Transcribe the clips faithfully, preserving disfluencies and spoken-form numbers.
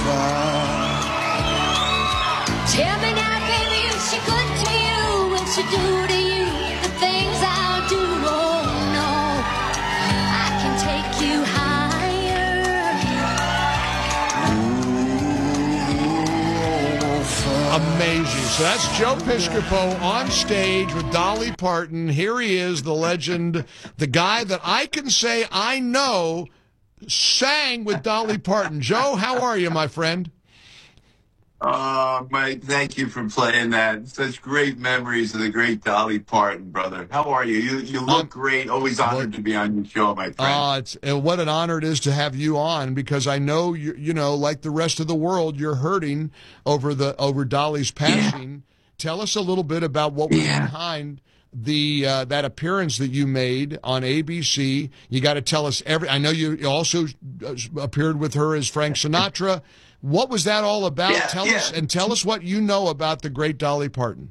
Tell me now, baby, is she good to you? Will she do to you the things I'll do? Oh, no, I can take you higher. Amazing. So that's Joe Piscopo on stage with Dolly Parton. Here he is, the legend, the guy that I can say I know sang with Dolly Parton. Joe, how are you, my friend? Oh, Mike, thank you for playing that. Such great memories of the great Dolly Parton, brother. How are you? You you look um, great. Always honored what, to be on your show, my friend. Uh, it's, and what an honor it is to have you on, because I know, you, you know, like the rest of the world, you're hurting over the over Dolly's passing. Yeah. Tell us a little bit about what was yeah. behind the uh, that appearance that you made on A B C. You got to tell us every. I know you also appeared with her as Frank Sinatra. What was that all about? Yeah, tell yeah. us and tell us what you know about the great Dolly Parton.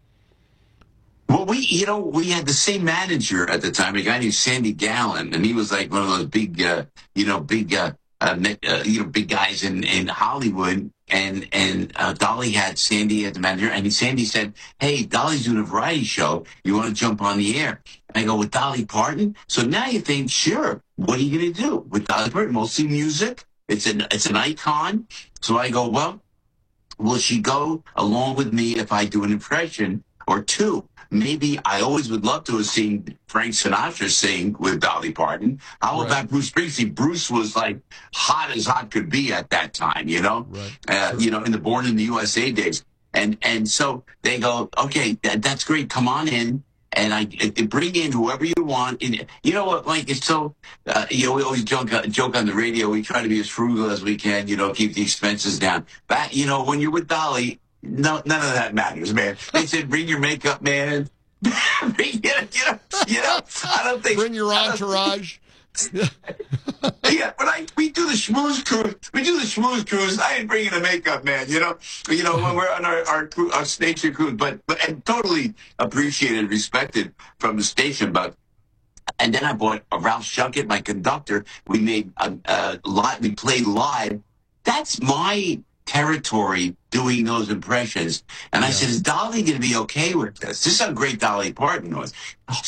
Well, we, you know, we had the same manager at the time, a guy named Sandy Gallen, and he was like one of those big, uh, you know, big, uh, uh, uh, you know, big guys in, in Hollywood. And and uh, Dolly had Sandy as the manager, and Sandy said, "Hey, Dolly's doing a variety show. You want to jump on the air?" And I go, "With Dolly Parton?" So now you think, sure, what are you going to do with Dolly Parton? Mostly music. It's an it's an icon. So I go, well, will she go along with me if I do an impression or two? Maybe I always would love to have seen Frank Sinatra sing with Dolly Parton. How right. about Bruce Springsteen? Bruce was like hot as hot could be at that time, you know, right. uh, sure. you know, in the Born in the U S A days. And and so they go, okay, that, that's great. Come on in. And I, I bring in whoever you want. And you know what, Mike? It's so, uh, you know, we always joke, uh, joke on the radio. We try to be as frugal as we can, you know, keep the expenses down. But, you know, when you're with Dolly, no, none of that matters, man. They said, bring your makeup man. bring, you, know, you, know, you know, I don't think. Bring your entourage. Yeah, but I we do the schmooze cruise. We do the schmooze cruise. I ain't bringing a makeup man, you know. You know when we're on our our, our station cruise, but but and totally appreciated, respected from the station. But and then I bought a Ralph Shuckett, my conductor. We made a, a live. We played live. That's my territory, doing those impressions. And I yeah. said, is Dolly going to be okay with this? This is how great Dolly Parton was.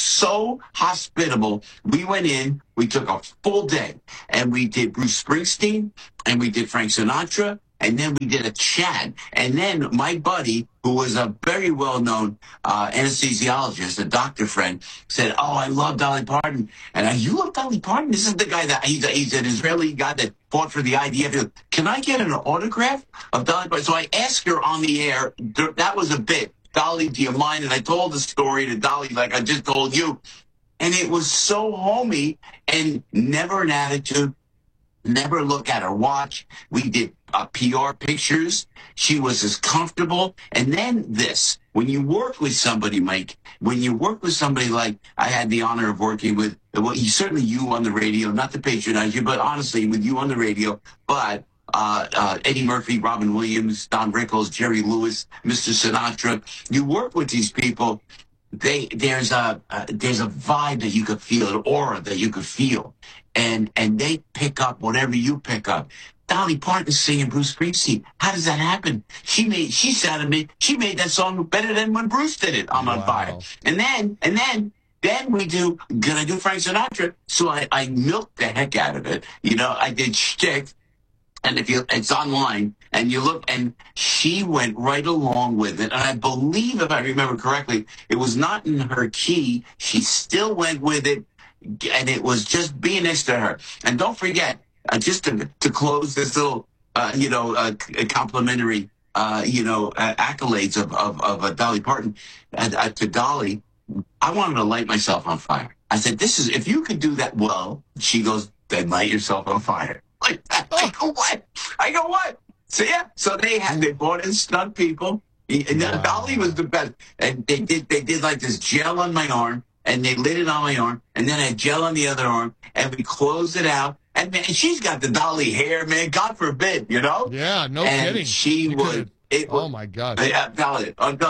So hospitable. We went in, we took a full day, and we did Bruce Springsteen, and we did Frank Sinatra, and then we did a chat. And then my buddy, who was a very well-known uh, anesthesiologist, a doctor friend, said, oh, I love Dolly Parton. And I, you love Dolly Parton? This is the guy that, he's, a, he's an Israeli guy that fought for the I D F. Can I get an autograph of Dolly Parton? So I asked her on the air. That was a bit. Dolly, do you mind? And I told the story to Dolly like I just told you. And it was so homey and never an attitude. Never look at her watch. We did uh, P R pictures. She was as comfortable. And then this, when you work with somebody, Mike, when you work with somebody like I had the honor of working with, well, you, certainly you on the radio, not to patronize you, but honestly, with you on the radio, but uh, uh, Eddie Murphy, Robin Williams, Don Rickles, Jerry Lewis, Mister Sinatra, you work with these people. They there's a uh, there's a vibe that you could feel, an aura that you could feel. And and they pick up whatever you pick up. Dolly Parton singing Bruce Springsteen. How does that happen? She made she sounded me. She made that song better than when Bruce did it. I'm on wow. fire. And then and then then we do. Gonna do Frank Sinatra. So I I milked the heck out of it. You know, I did shtick. And if you, it's online, and you look, and she went right along with it. And I believe, if I remember correctly, it was not in her key. She still went with it. And it was just being next to her. And don't forget, uh, just to, to close this little, uh, you know, uh, complimentary, uh, you know, uh, accolades of, of, of uh, Dolly Parton uh, uh, to Dolly, I wanted to light myself on fire. I said, this is, if you could do that well, she goes, then light yourself on fire. Like that. I go, what? I go, what? So, yeah. So they had, they brought in stunt people. And wow. Dolly was the best. And they did, they did like this gel on my arm. And they lit it on my arm, and then I had gel on the other arm, and we closed it out. And man, she's got the Dolly hair, man. God forbid, you know? Yeah, no and kidding. She you would. It oh would, my God. Yeah, Dolly. I'm done.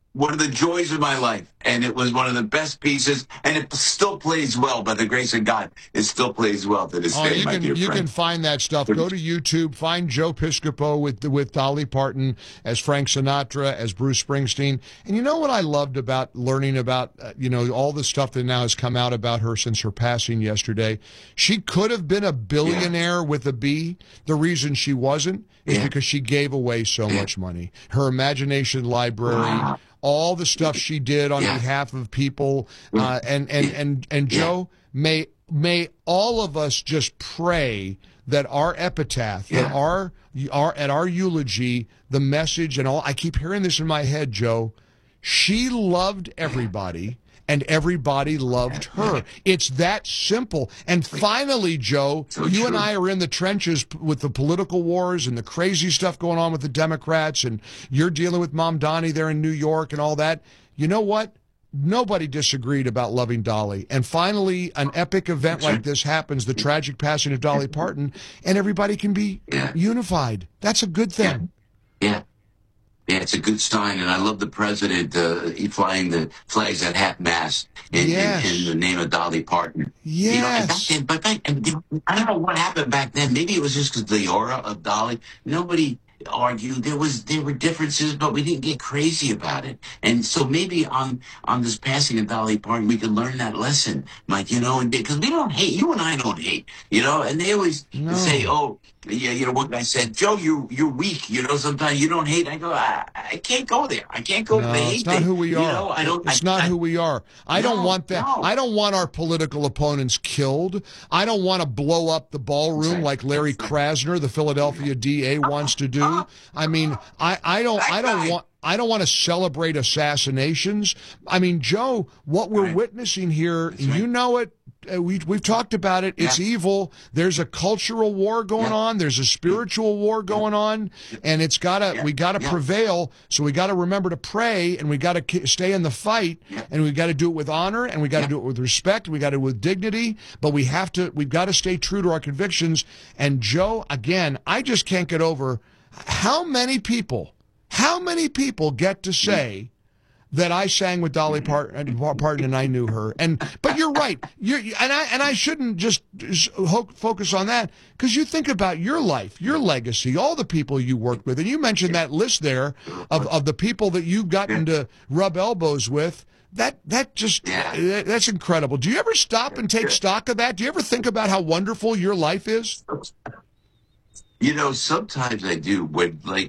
one of the joys of my life, and it was one of the best pieces, and it still plays well. By the grace of God, it still plays well to this Oh, day, you my can dear you friend. can find that stuff. Go to YouTube, find Joe Piscopo with with Dolly Parton as Frank Sinatra, as Bruce Springsteen. And you know what I loved about learning about uh, you know all the stuff that now has come out about her since her passing yesterday. She could have been a billionaire with a B. The reason she wasn't is Yeah. because she gave away so much money. Her imagination library. Wow. All the stuff she did on Yeah. behalf of people, uh, and and and and Joe, may may all of us just pray that our epitaph, that Yeah. our our at our eulogy, the message and all. I keep hearing this in my head, Joe. She loved everybody, and everybody loved her. It's that simple. And finally, Joe, So you true. and I are in the trenches p- with the political wars and the crazy stuff going on with the Democrats, and you're dealing with Mom Donnie there in New York and all that. You know what? Nobody disagreed about loving Dolly. And finally, an epic event like this happens, the tragic passing of Dolly Parton, and everybody can be Yeah. unified. That's a good thing. Yeah. Yeah, it's a good sign, and I love the president uh, flying the flags at half mast in, Yes. in, in the name of Dolly Parton. You know, and back Yes. then, but back, and I don't know what happened back then. Maybe it was just because the aura of Dolly. Nobody argued. There was there were differences, but we didn't get crazy about it. And so maybe on on this passing of Dolly Parton, we can learn that lesson, Mike. You know, and because we don't hate, you and I don't hate. You know, and they always No. say, "Oh, yeah." You know, one guy said, "Joe, you you're weak." You know, sometimes you don't hate. I go, I, I can't go there. I can't go to No, the hate it's not thing. who we You are. know, I don't. It's I, not I, who we are. I don't No, want that. no. I don't want our political opponents killed. I don't want to blow up the ballroom Right. like Larry Krasner, the Philadelphia D A, wants to do. I mean, I, I don't I don't That want I don't want to celebrate assassinations. I mean, Joe, what we're Right. witnessing here, That's right. you know it. Uh, we we've talked about it. It's Yeah. evil. There's a cultural war going Yeah. on. There's a spiritual war going on, and it's gotta Yeah. we gotta Yeah. prevail. So we gotta remember to pray, and we gotta ki- stay in the fight, Yeah. and we gotta do it with honor, and we gotta Yeah. do it with respect. We gotta do it with dignity. But we have to. We've got to stay true to our convictions. And Joe, again, I just can't get over how many people, how many people get to say that I sang with Dolly Parton, Parton and I knew her. And but you're right. You're, and I and I shouldn't just ho- focus on that, because you think about your life, your legacy, all the people you worked with, and you mentioned that list there of, of the people that you've gotten to rub elbows with. That that just Yeah. that's incredible. Do you ever stop and take stock of that? Do you ever think about how wonderful your life is? You know, sometimes I do when, like,